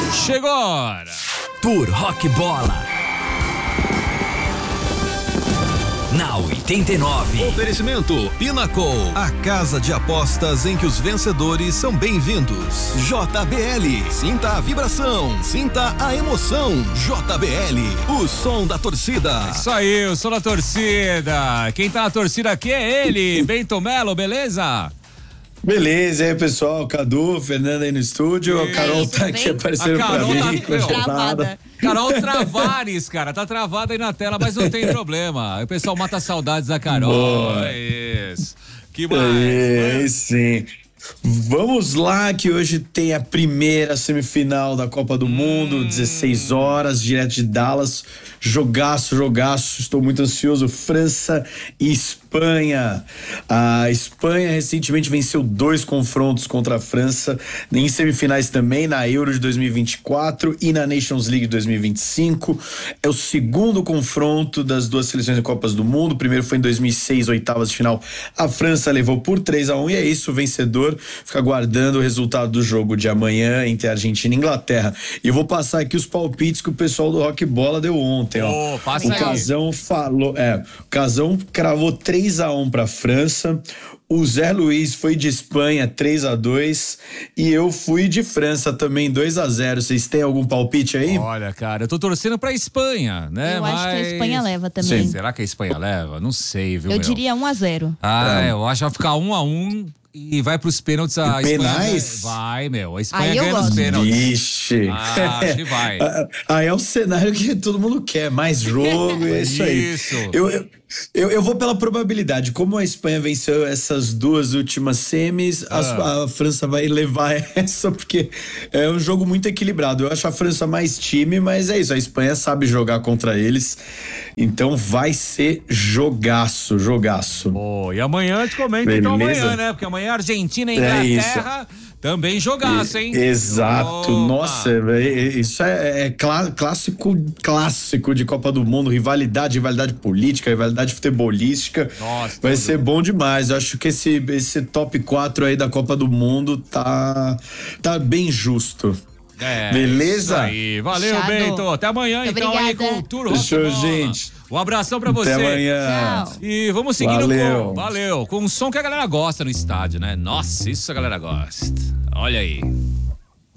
Chegou a hora. Por Rock Bola. Na 89. Oferecimento Pinnacle, a casa de apostas em que os vencedores são bem-vindos. JBL, sinta a vibração, sinta a emoção. JBL, o som da torcida. Isso aí, o som da torcida. Quem tá na torcida aqui é ele, Bento Melo, beleza? Beleza, aí pessoal, Cadu, Fernanda aí no estúdio, a Carol tá aqui aparecendo pra mim. Travada. Carol Travares, cara, tá travada aí na tela, mas não tem problema. O pessoal mata saudades da Carol. Boa. É isso. Que mais? É, sim. Vamos lá, que hoje tem a primeira semifinal da Copa do Mundo, 16 horas, direto de Dallas. Jogaço. Estou muito ansioso. França e Espanha. A Espanha recentemente venceu 2 confrontos contra a França, em semifinais também, na Euro de 2024 e na Nations League de 2025. É o segundo confronto das duas seleções em Copas do Mundo. O primeiro foi em 2006, oitavas de final. A França levou por 3-1 e é isso, o vencedor fica aguardando o resultado do jogo de amanhã entre Argentina e Inglaterra. E eu vou passar aqui os palpites que o pessoal do Rock Bola deu ontem, ó. Passa O aí. Casão falou, o Casão cravou 3-1 pra França. O Zé Luiz foi de Espanha 3-2 e eu fui de França também 2-0. Vocês têm algum palpite aí? Olha, cara, eu tô torcendo pra Espanha, né? Eu acho que a Espanha leva também. Sim. Será que a Espanha leva? Não sei, viu, Eu meu? diria 1-0. Eu acho que vai ficar 1-1 e vai pros pênaltis. A Penais? Espanha vai, meu. A Espanha Aí eu ganha nos gosto. pênaltis. Vixe. Acho que vai. Aí é o cenário que todo mundo quer, mais jogo, é isso aí. Isso. Eu vou pela probabilidade. Como a Espanha venceu essas duas últimas semis, a França vai levar essa, porque é um jogo muito equilibrado. Eu acho a França mais time, mas é isso. A Espanha sabe jogar contra eles. Então vai ser jogaço. E amanhã te comento então amanhã, né? Porque amanhã Argentina e Inglaterra também jogaço, hein? Exato. Opa. Nossa, isso é clássico de Copa do Mundo, rivalidade política, rivalidade futebolística. Nossa, vai tudo. ser bom demais. Eu acho que esse top 4 aí da Copa do Mundo tá bem justo. Beleza? Isso aí. Valeu, Fechado. Bento. Até amanhã, Muito então, aí obrigada. com o Tour Rock Fechou, Bola. gente. Um abração pra você. Até amanhã. Tchau. E vamos seguindo Valeu. com um som que a galera gosta no estádio, né? Nossa, isso a galera gosta. Olha aí.